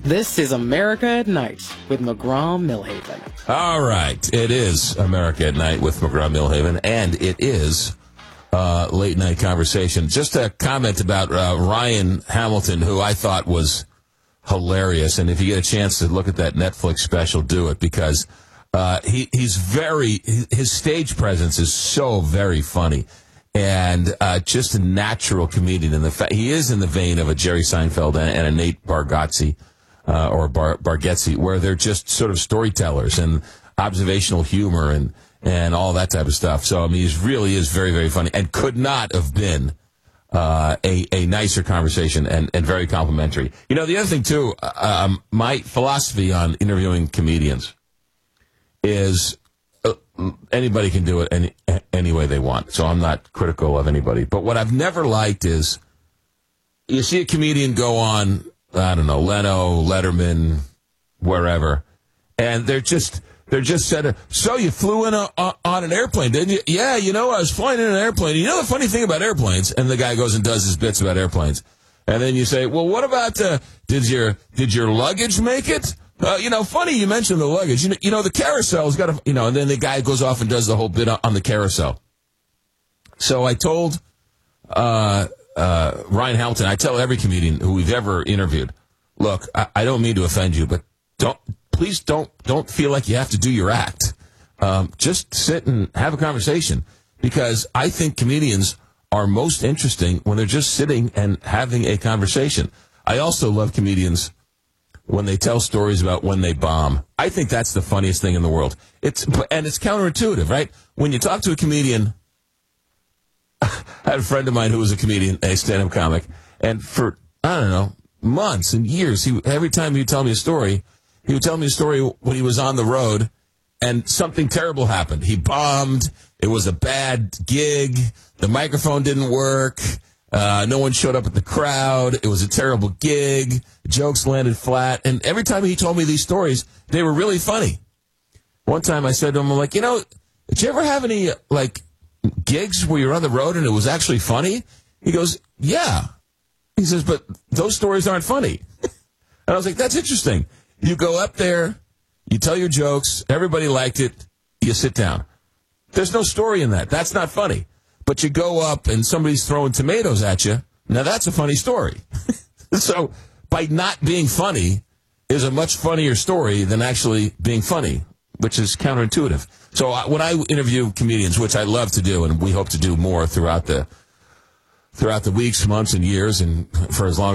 This is America at Night with McGraw-Millhaven. All right. It is America at Night with McGraw-Millhaven, and it is Late Night Conversation. Just a comment about Ryan Hamilton, who I thought was hilarious. And if you get a chance to look at that Netflix special, do it, because his stage presence is so very funny. And just a natural comedian. And he is in the vein of a Jerry Seinfeld and a Nate Bargatze. Or Bargatze, where they're just sort of storytellers and observational humor and all that type of stuff. So, I mean, he really is very, very funny and could not have been a nicer conversation and very complimentary. You know, the other thing, too, my philosophy on interviewing comedians is anybody can do it any way they want. So I'm not critical of anybody. But what I've never liked is you see a comedian go on, I don't know, Leno, Letterman, wherever, and they're just said, so you flew in on an airplane, didn't you? Yeah, you know, I was flying in an airplane. You know the funny thing about airplanes? And the guy goes and does his bits about airplanes. And then you say, well, what about, did your luggage make it? Funny you mentioned the luggage. You know, the carousel's got a, and then the guy goes off and does the whole bit on the carousel. So I told, Ryan Hamilton, I tell every comedian who we've ever interviewed, look, I don't mean to offend you, but please don't feel like you have to do your act. Just sit and have a conversation, because I think comedians are most interesting when they're just sitting and having a conversation. I also love comedians when they tell stories about when they bomb. I think that's the funniest thing in the world. It's counterintuitive, right? When you talk to a comedian, I had a friend of mine who was a comedian, a stand-up comic, and for, I don't know, months and years, every time he'd tell me a story, he would tell me a story when he was on the road, and something terrible happened. He bombed, it was a bad gig, the microphone didn't work, no one showed up at the crowd, it was a terrible gig, jokes landed flat, and every time he told me these stories, they were really funny. One time I said to him, I'm like, did you ever have any, gigs where you're on the road and it was actually funny? He goes, yeah. He says, but those stories aren't funny. And I was like, that's interesting. You go up there, you tell your jokes, everybody liked it, you sit down. There's no story in that. That's not funny. But you go up and somebody's throwing tomatoes at you. Now that's a funny story. So by not being funny is a much funnier story than actually being funny, which is counterintuitive. So when I interview comedians, which I love to do, and we hope to do more throughout the weeks, months, and years, and for as long